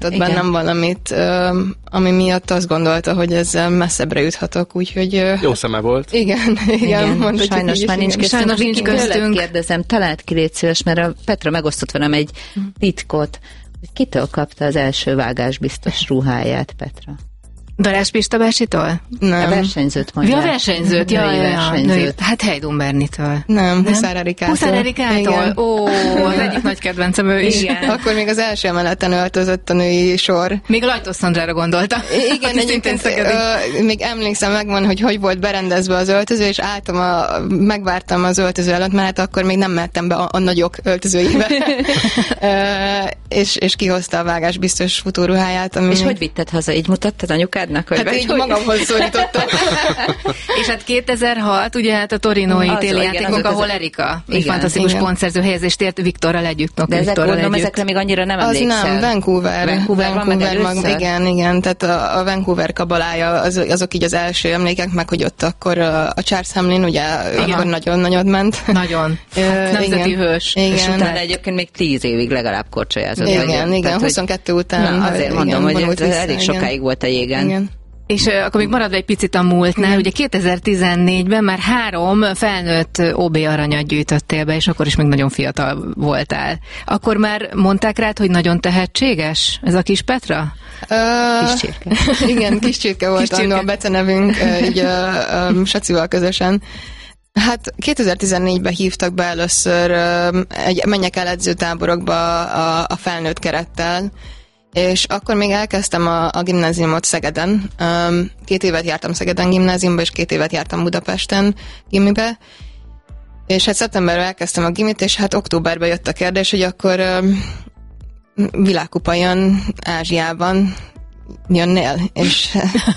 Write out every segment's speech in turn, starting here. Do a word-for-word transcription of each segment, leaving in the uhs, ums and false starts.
látott igen. bennem valamit, ami miatt azt gondolta, hogy ezzel messzebbre juthatok, úgyhogy... Jó szeme volt. Igen, igen, igen sajnos már nincs köztünk. Sajnos nincs köztünk. Kérdezem, talált ki, légy szíves, mert a Petra megosztott velem egy titkot, hogy kitől kapta az első vágásbiztos ruháját, Petra? Darás Pista bácsitól? Nem. A versenyzőt mondja. Ja, a versenyzőt, ja, ja, versenyzőt. Hát Heidun Bernitől. Nem, Huszár Erikától. Huszár Erikától? Ó, az egyik nagy kedvencem ő is. Igen. Akkor még az első emeleten öltözött a női sor. Még a Lajtos Szandrára gondolta. Igen, egyébként uh, még emlékszem megvan, hogy hogy volt berendezve az öltöző, és álltam, a, megvártam az öltöző előtt, mert hát akkor még nem mehettem be a, a nagyok öltözőibe. uh, és, és kihozta a vágásbiztos futóruháját. Ami és még... hogy vitted haza? Így mutattad anyukád? Hogy hát így hogy... magamhoz szólítottam. És hát kétezer-hat, ugye hát a torinói téli játékok, ahol Erika egy fantasztikus pontszerző helyezést ért Viktorral együtt. De ezek gondolom, ezekre még annyira nem emlékszel. Az nem, Vancouver. Vancouver, Vancouver van meg, igen, igen, tehát a, a Vancouver kabalája, az, azok így az első emlékek, meg hogy ott akkor a, a Charles Hamlin, ugye igen. akkor nagyon nagyot ment. Nagyon. Hát, nemzeti igen. hős. Igen. És utána egyébként még tíz évig legalább korcsolyázott. Igen, vagy, igen, tehát, huszonkettő után. Na, azért mondom, hogy elég sokáig volt a jégen. És uh, akkor még maradva egy picit a múltnál, ugye kétezer-tizennégyben már három felnőtt ó bé aranyat gyűjtöttél be, és akkor is még nagyon fiatal voltál. Akkor már mondták rád, hogy nagyon tehetséges ez a kis Petra? Uh, kis csirke. Igen, kis csirke volt annó a becenevünk, így uh, um, Sacival közösen. Hát kétezer-tizennégyben hívtak be először uh, egy menjek el edzőtáborokba a, a felnőtt kerettel, és akkor még elkezdtem a, a gimnáziumot Szegeden. Um, két évet jártam Szegeden gimnáziumba, és két évet jártam Budapesten gimibe. És hát szeptemberben elkezdtem a gimit, és hát októberben jött a kérdés, hogy akkor um, világkupa jön Ázsiában, jönnél? És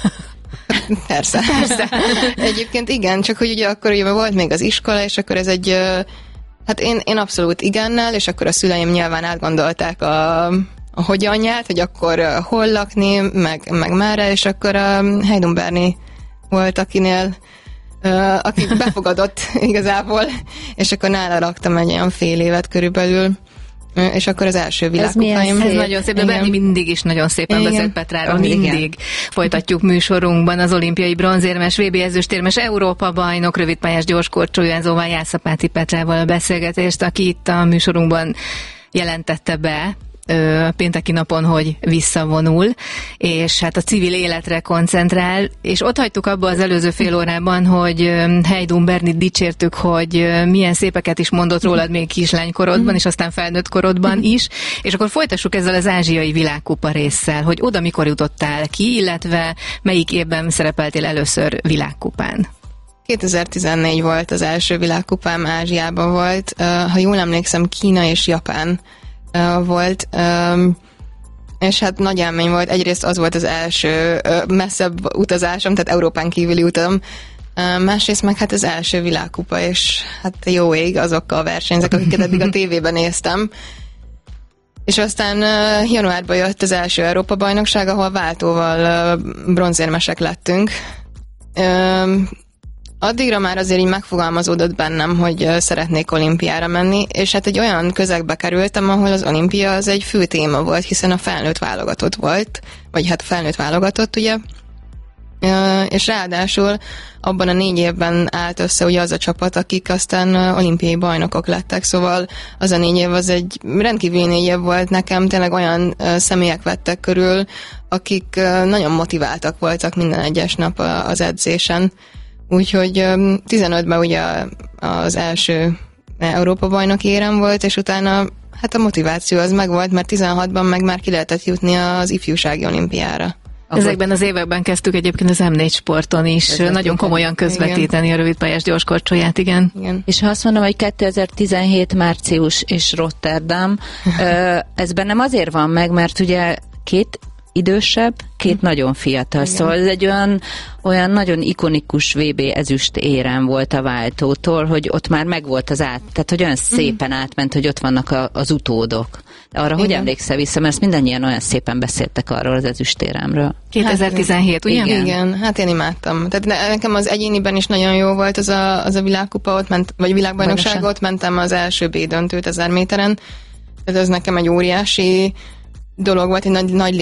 persze. persze. Egyébként igen, csak hogy ugye akkor ugye volt még az iskola, és akkor ez egy, hát én, én abszolút igennel, és akkor a szüleim nyilván átgondolták a a hogyanját, hogy akkor uh, hol lakni, meg, meg merre, és akkor uh, Heidun Berni volt, akinél uh, aki befogadott igazából, és akkor nála laktam egy olyan fél évet körülbelül, uh, és akkor az első világkupáim. Ez, ez nagyon szép, de Berni mindig is nagyon szépen igen. beszélt Petráról, mindig. Igen. Folytatjuk műsorunkban az olimpiai bronzérmes, vé bé ezüstérmes, Európa bajnok, rövidpályás gyorskorcsolyázóval, Jászapáti Petrával a beszélgetést, aki itt a műsorunkban jelentette be pénteki napon, hogy visszavonul, és hát a civil életre koncentrál, és ott hagytuk abba az előző fél órában, hogy Heidun Bernit dicsértük, hogy milyen szépeket is mondott rólad még kislánykorodban, és aztán felnőtt korodban is, és akkor folytassuk ezzel az ázsiai világkupa résszel, hogy oda mikor jutottál ki, illetve melyik évben szerepeltél először világkupán? kétezer-tizennégy volt az első világkupám, Ázsiában volt, ha jól emlékszem, Kína és Japán Uh, volt, um, és hát nagy élmény volt. Egyrészt az volt az első uh, messzebb utazásom, tehát Európán kívüli utam. Uh, másrészt meg hát az első világkupa, és hát jó ég azokkal versenyzek, akiket eddig a tévében néztem. És aztán uh, januárban jött az első Európa-bajnokság, ahol váltóval uh, bronzérmesek lettünk. Uh, Addigra már azért így megfogalmazódott bennem, hogy szeretnék olimpiára menni, és hát egy olyan közegbe kerültem, ahol az olimpia az egy fő téma volt, hiszen a felnőtt válogatott volt, vagy hát felnőtt válogatott, ugye, és ráadásul abban a négy évben állt össze ugye az a csapat, akik aztán olimpiai bajnokok lettek, szóval az a négy év az egy rendkívüli négy év volt nekem, tényleg olyan személyek vettek körül, akik nagyon motiváltak voltak minden egyes nap az edzésen. Úgyhogy tizenötben ugye az első Európa-bajnoki érem volt, és utána hát a motiváció az megvolt, mert tizenhatban meg már ki lehetett jutni az ifjúsági olimpiára. Ezekben az években kezdtük egyébként az em négy sporton is nagyon komolyan közvetíteni igen. a rövidpályás gyorskorcsolyát, igen. igen. És ha azt mondom, hogy kétezer-tizenhét március és Rotterdam, ez bennem azért van meg, mert ugye két idősebb, két nagyon fiatal. Igen. Szóval ez egy olyan, olyan nagyon ikonikus vé bé ezüst érem volt a váltótól, hogy ott már megvolt az át, tehát hogy olyan szépen mm. átment, hogy ott vannak a, az utódok. De arra igen. hogy emlékszel vissza, mert ezt mindannyian olyan szépen beszéltek arról az ezüstéremről. kétezer-tizenhét, ugye? Igen. igen, hát én imádtam. Tehát nekem az egyéniben is nagyon jó volt az a, az a világkupa, ott ment, vagy világbajnokság, ott mentem az első B döntőt ezer méteren. Tehát ez nekem egy óriási dolog volt, egy nagy, nagy